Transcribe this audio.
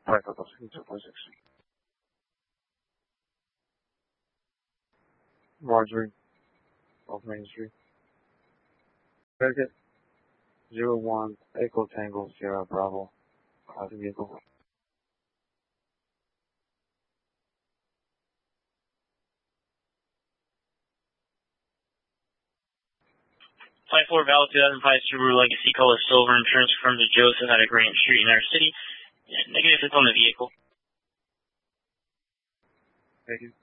Marjorie, off Main Street. Connecticut, 01 Echo Tango Sierra Bravo, class vehicle. 24 Valid 2005 Subaru Legacy, color silver, insurance confirmed to Joseph at a Grant Street in our city. Negative hits on the vehicle. Thank you.